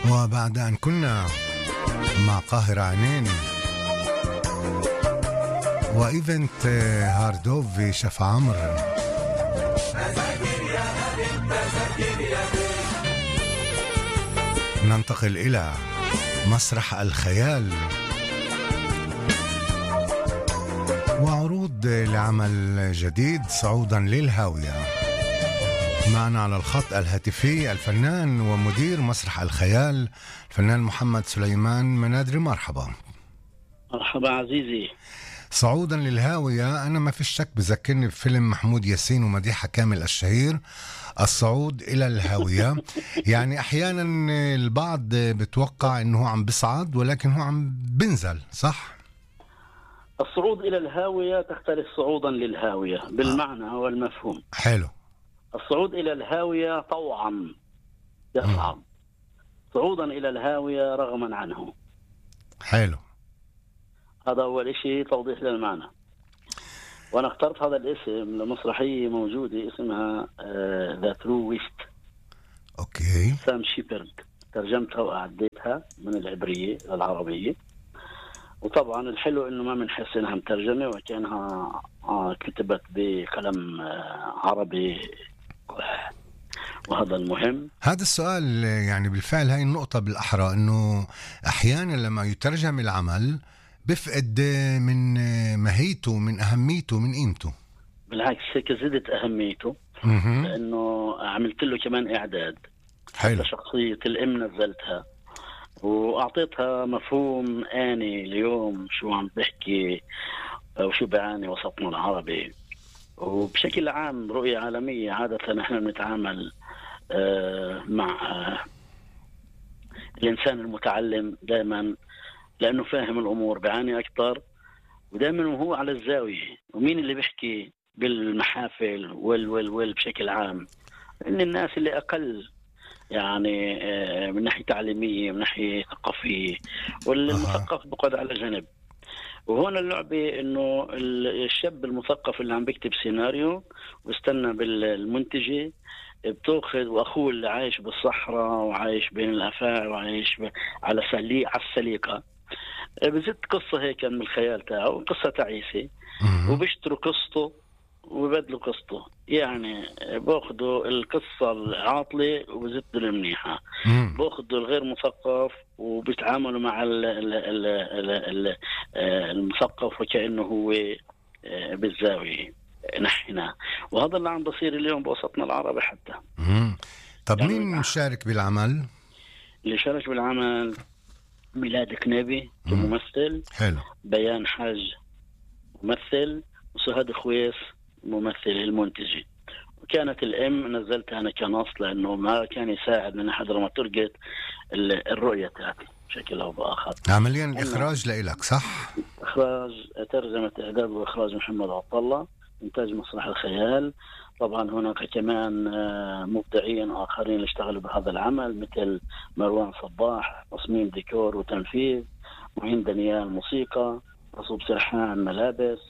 وبعد أن كنا مع قاهرة عينين وإيفنت هاردوف في شف عمرو، ننتقل إلى مسرح الخيال وعروض لعمل جديد صعودا للهاوية. معنا على الخط الهاتفي الفنان ومدير مسرح الخيال الفنان محمد سليمان منادري. مرحبا. مرحبا عزيزي. صعودا للهاوية أنا ما فيش شك بذكرني بفيلم محمود ياسين ومديحة كامل الشهير الصعود إلى الهاوية. يعني أحيانا البعض بتوقع أنه عم بصعد ولكن هو عم بنزل، صح؟ الصعود إلى الهاوية تختلف صعودا للهاوية بالمعنى والمفهوم. حلو. الصعود إلى الهاوية طوعا يصعد، صعودا إلى الهاوية رغما عنه. حلو. هذا أول شيء توضيح للمعنى. وأنا اخترت هذا الاسم لمسرحية موجودة اسمها The True West. أوكي. سام شيبرد ترجمتها وأعديتها من العبرية للعربية. وطبعا الحلو إنه ما بنحس إنها مترجمة وكأنها كتبت بقلم عربي، وهذا المهم. هذا السؤال يعني بالفعل هاي النقطة بالأحرى، إنه أحيانا لما يترجم العمل بفقد من ماهيته، من أهميته، من قيمته. بالعكس هيك زدت أهميته، لأنه عملت له كمان إعداد. حلو. شخصية الأم نزلتها وأعطيتها مفهوم آني اليوم شو عم بحكي وشو بعاني وسطنا العربي. وبشكل عام رؤية عالمية. عادة نحن بنتعامل مع الإنسان المتعلم دائما لأنه فاهم الأمور بعاني أكثر، ودائما وهو على الزاوية. ومين اللي بيحكي بالمحافل وال بشكل عام؟ إن الناس اللي أقل يعني من ناحية تعليمية، من ناحية ثقافية، والمثقف بقعد على جنب. وهون اللعبة إنه الشاب المثقف اللي عم بيكتب سيناريو واستنى بالمنتجة بتأخذ، وأخوه اللي عايش بالصحراء وعايش بين الأفاعي وعايش على السليقة بزت قصة هيك من الخيال تاعه، قصة تعيسة، وبيشتروا قصته وبدلوا قصته. يعني باخذوا القصة العاطلة وبزدوا المنيحة، باخذوا الغير مثقف وبيتعاملوا مع المثقف وكأنه هو بالزاوية نحنا. وهذا اللي عم بصير اليوم بوسطنا العربي حتى. طب يعني مين شارك بالعمل؟ اللي شارك بالعمل ميلاد كنيبي كممثل، حلو. بيان حاج ممثل، وسهاد خويس ممثل المنتجي. وكانت الام نزلتها انا كنص لانه ما كان يساعد من احد دراماتورجية الرؤية تاعتي بشكل او باخر. عمليا الاخراج لإلك، صح؟ اخراج، ترجمة، اعداد واخراج محمد عبد الله، انتاج مسرح الخيال. طبعا هناك كمان مبدعين اخرين اللي اشتغلوا بهذا العمل مثل مروان صباح تصميم ديكور وتنفيذ، معين دانيال موسيقى، رسوب سرحان ملابس.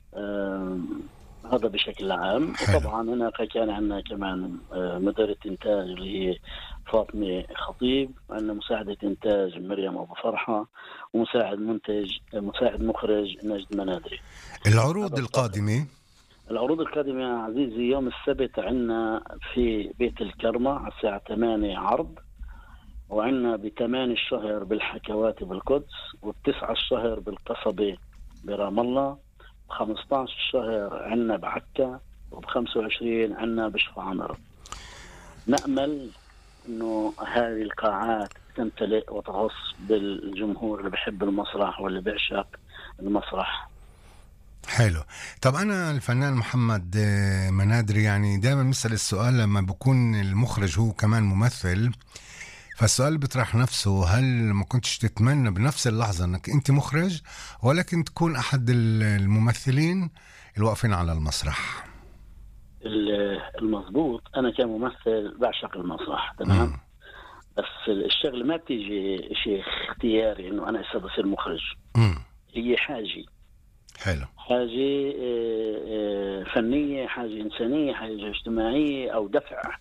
هذا بشكل عام. وطبعا هناك كان عندنا كمان مديرة إنتاج اللي هي فاطمة خطيب، عندنا مساعدة إنتاج مريم أبو فرحة، ومساعد مخرج نجد منادري. العروض القادمة يا عزيزي يوم السبت عندنا في بيت الكرمة على الساعة 8 عرض، وعندنا ب8 الشهر بالحكواتي بالقدس، وب9 الشهر بالقصبة برام الله، ب15 الشهر عندنا بعكا، وب25 عندنا بشفى عمر. نأمل إنه هذه القاعات تمتلئ وتغص بالجمهور اللي بحب المسرح واللي بيعشق المسرح. حلو. طب أنا الفنان محمد منادري يعني دائما مثل السؤال لما بكون المخرج هو كمان ممثل، فالسؤال بيطرح نفسه، هل ما كنتش تتمنى بنفس اللحظة أنك أنت مخرج ولكن تكون أحد الممثلين الواقفين على المسرح؟ المضبوط. أنا كممثل بعشق المسرح، تمام. بس الشغل ما بتيجي شيء اختياري إنه أنا أصير مخرج. هي حاجة. حلو. حاجة فنية، حاجة إنسانية، حاجة اجتماعية، أو دفع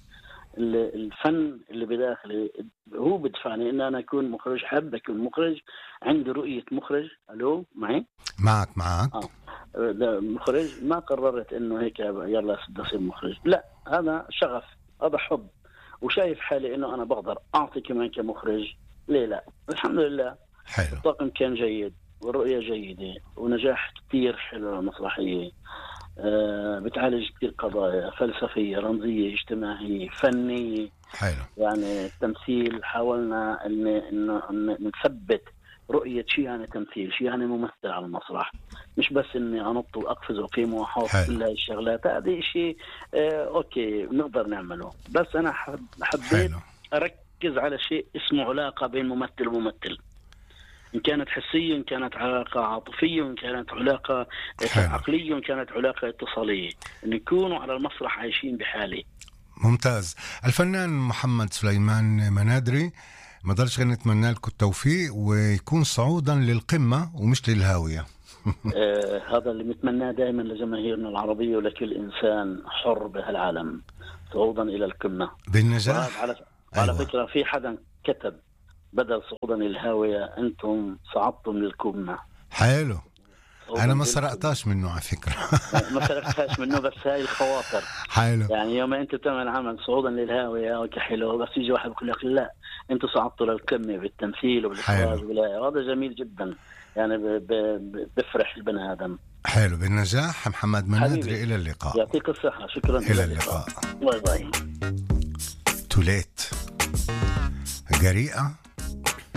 الفن اللي بداخلي هو بدفعني ان انا اكون مخرج. حابب اكون مخرج، عندي رؤيه مخرج. الو معي؟ معك مخرج. ما قررت انه هيك يلا بدي اصير مخرج، لا، هذا شغف، هذا حب، وشايف حالي انه انا بقدر اعطي كمان كمخرج. ليه لا؟ الحمد لله. حلو. الطاقم كان جيد والرؤيه جيده ونجاح كثير حلو. المسرحيه بتعالج كثير قضايا فلسفيه، رمزيه، اجتماعيه، فنيه. حلو. يعني التمثيل حاولنا انه نثبت رؤيه شيء يعني تمثيل، شيء يعني ممثل على المسرح، مش بس اني انط واقفز واقيم واحط كل هاي الشغلات. هذه شيء اوكي بنقدر نعمله، بس انا حبيت اركز على شيء اسمه علاقه بين ممثل وممثل، إن كانت حسية، إن كانت علاقة عاطفية، إن كانت علاقة عقلية، إن كانت علاقة اتصالية، إن يكونوا على المسرح عايشين بحالي. ممتاز. الفنان محمد سليمان منادري، ما ضلش غير نتمنى لكم التوفيق ويكون صعودا للقمة ومش للهاوية. هذا اللي نتمناه دائما لجماهيرنا العربية ولكل إنسان حر بهالعالم، صعودا إلى القمة بالنجاح. على فكرة في حدا كتب بدل صعودا للهاوية أنتم صعدتم للقمة. حلو. أنا ما سرقتاش منه على فكرة. ما سرقتاش منه، بس هاي الخواطر. حلو. يعني يوم أنت تعمل عمل صعودا للهاوية وكحلو، بس يجي واحد بيقول لك لا أنتوا صعدتوا للقمة بالتمثيل وبالإخراج، وهذا جميل جدا، يعني بفرح البني آدم. حلو. بالنجاح محمد منادري. إلى اللقاء. يعطيك الصحة. شكرا. إلى اللقاء. باي باي. توليت جريئة